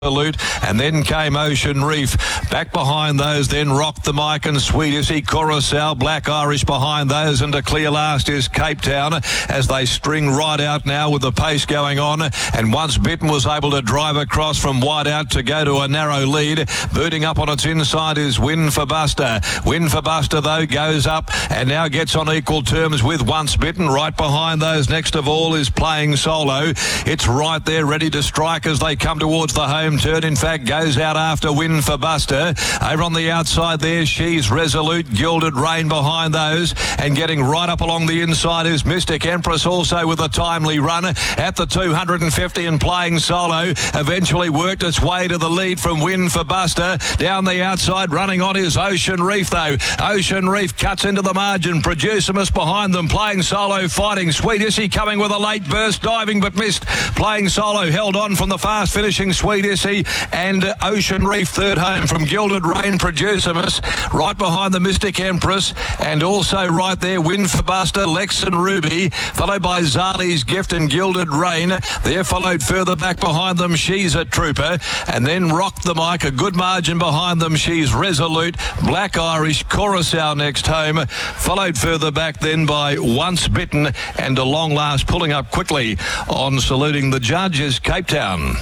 And then came Ocean Reef. Back behind those, then Rock the Mic and Sweet Issy, Coruscant, Black Irish behind those, and to clear last is Cape Town as they string right out now with the pace going on. And Once Bitten was able to drive across from wide out to go to a narrow lead. Booting up on its inside is Win for Buster. Win for Buster, though, goes up and now gets on equal terms with Once Bitten. Right behind those, next of all, is Playing Solo. It's right there, ready to strike as they come towards the home turn. In fact, goes out after Win for Buster. Over on the outside there, She's Resolute, Gilded Rain behind those, and getting right up along the inside is Mystic Empress, also with a timely run at the 250, and Playing Solo eventually worked its way to the lead from Win for Buster. Down the outside, running on is Ocean Reef, though. Ocean Reef cuts into the margin. Producimus behind them. Playing Solo fighting. Sweet Issy coming with a late burst, diving but missed. Playing Solo held on from the fast finishing Sweet Issy, and Ocean Reef third home from Gilded Rain, Producimus, right behind the Mystic Empress, and also right there Win for Buster, Lex and Ruby, followed by Zali's Gift and Gilded Rain. They're followed further back behind them, She's a Trooper, and then Rock the Mic, a good margin behind them, She's Resolute, Black Irish, Coruscant next home, followed further back then by Once Bitten, and a long last pulling up quickly on saluting the judges, Cape Town.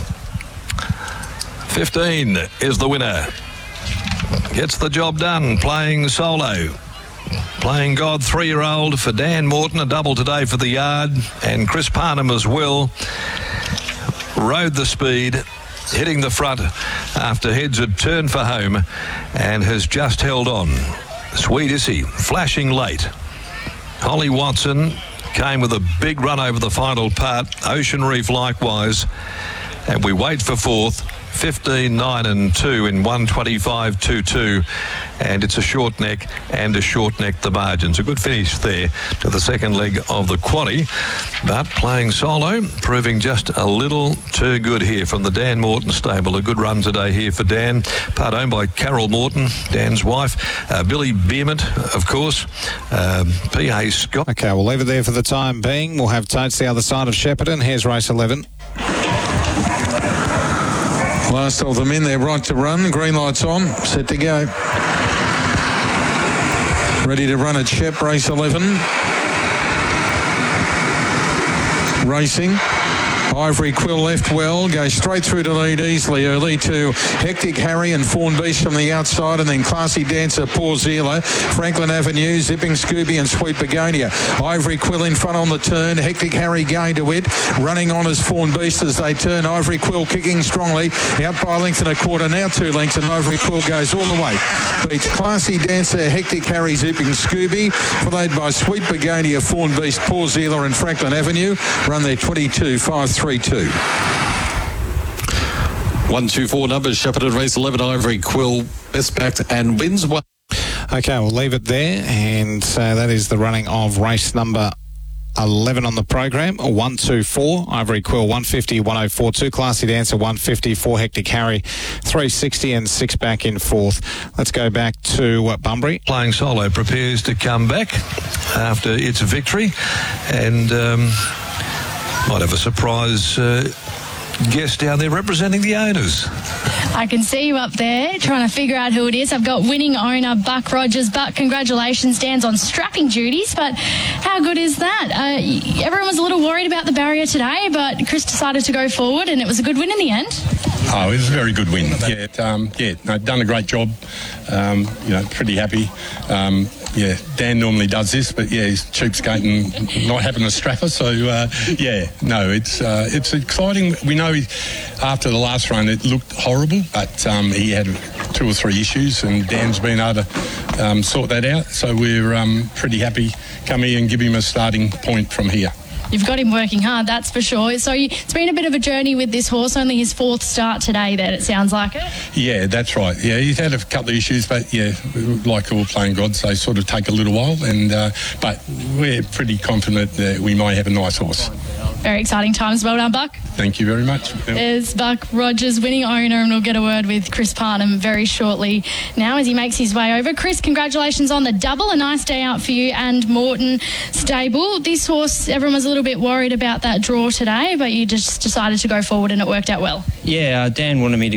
15 is the winner. Gets the job done. Playing Solo. Playing God, 3-year-old for Dan Morton, a double today for the yard, and Chris Parnham as well. Rode the speed, hitting the front after heads had turned for home, and has just held on. Sweet Issy flashing late. Holly Watson came with a big run over the final part. Ocean Reef likewise, and we wait for fourth. 15, 9 and 2 in 125.22, and it's a short neck and a short neck the margins. A good finish there to the second leg of the quaddie, but Playing Solo proving just a little too good here from the Dan Morton stable. A good run today here for Dan, part owned by Carol Morton, Dan's wife, Billy Beermont, of course, P.A. Scott. Okay, we'll leave it there for the time being. We'll have Totes the other side of Shepparton. Here's race 11. Last of them in there, right to run. Green lights on, set to go. Ready to run at Shep, race 11. Racing. Ivory Quill left well, goes straight through to lead easily early to Hectic Harry and Fawn Beast from the outside, and then Classy Dancer, Poor Zila, Franklin Avenue, Zipping Scooby and Sweet Begonia. Ivory Quill in front on the turn, Hectic Harry going to it, running on as Fawn Beast as they turn. Ivory Quill kicking strongly, out by a length and a quarter, now 2 lengths, and Ivory Quill goes all the way. Beats Classy Dancer, Hectic Harry, Zipping Scooby, followed by Sweet Begonia, Fawn Beast, Poor Zila and Franklin Avenue. Run there 22.532. 124 numbers, Shepparton race 11, Ivory Quill, best backed and wins one. Okay, we'll leave it there, and that is the running of race number 11 on the program. 124, Ivory Quill 150, 104, 2 Classy Dancer 150, 4 Hectic Harry 360, and 6 back in fourth. Let's go back to Bunbury. Playing Solo prepares to come back after its victory, and might have a surprise guest down there representing the owners. I can see you up there trying to figure out who it is. I've got winning owner Buck Rogers. Buck, congratulations, stands on strapping duties, but how good is that? Everyone was a little worried about the barrier today, but Chris decided to go forward, and it was a good win in the end. Oh, it was a very good win. Done a great job. Pretty happy. Dan normally does this, but he's cheapskating, not having a strapper. So it's exciting. We know after the last run it looked horrible, but he had 2 or 3 issues, and Dan's been able to sort that out. So we're pretty happy. Come here and give him a starting point from here. You've got him working hard, that's for sure. So it's been a bit of a journey with this horse, only his 4th start today then, it sounds like it. Yeah, that's right. Yeah, he's had a couple of issues, but like all playing gods, they sort of take a little while, and but we're pretty confident that we might have a nice horse. Very exciting times. Well done, Buck. Thank you very much. There's Buck Rogers, winning owner, and we'll get a word with Chris Parnham very shortly now as he makes his way over. Chris, congratulations on the double. A nice day out for you and Morton stable. This horse, everyone was a little bit worried about that draw today, but you just decided to go forward and it worked out well. Yeah, Dan wanted me to